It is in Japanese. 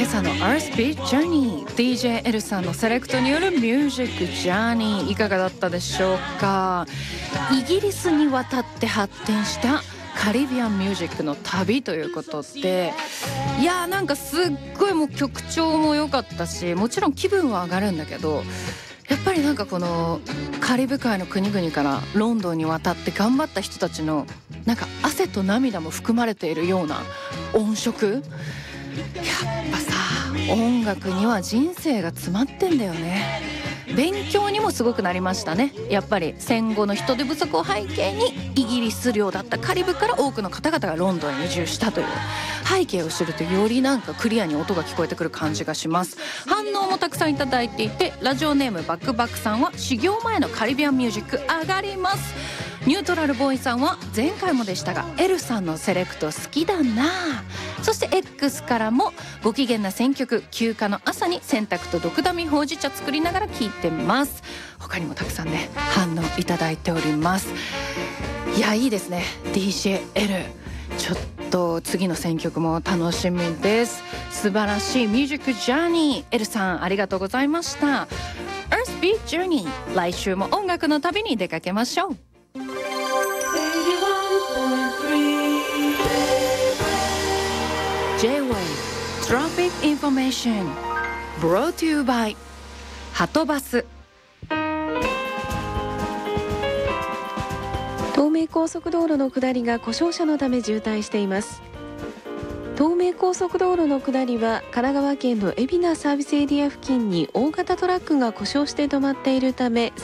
今朝の Earth Beat Journey DJ エルさんのセレクトによるミュージックジャーニーいかがだったでしょうか。イギリスに渡って発展したカリビアンミュージックの旅ということで、いやーなんかすっごいもう曲調も良かったし、もちろん気分は上がるんだけど、やっぱりなんかこのカリブ海の国々からロンドンに渡って頑張った人たちのなんか汗と涙も含まれているような音色、やっぱさ音楽には人生が詰まってんだよね。勉強にもすごくなりましたね。やっぱり戦後の人手不足を背景にイギリス領だったカリブから多くの方々がロンドンに移住したという背景を知ると、よりなんかクリアに音が聞こえてくる感じがします。反応もたくさんいただいていて、ラジオネームバックバックさんは修行前のカリビアンミュージック上がります。ニュートラルボーイさんは前回もでしたがエルさんのセレクト好きだな。そして X からもご機嫌な選曲、休暇の朝に洗濯とドクダミほうじ茶作りながら聴いてます。他にもたくさんね反応いただいております。いやいいですね DJ エル、ちょっと次の選曲も楽しみです。素晴らしいミュージックジャーニー、エルさんありがとうございました。 Earth Beat Journey、 来週も音楽の旅に出かけましょう。J-Wave Traffic Information Brought to you by はとバス。 東名高速道路の下りが故障車のため渋滞しています。東名高速道路の下りは神奈川県の海老名サービスエリア付近に大型トラックが故障して止まっているため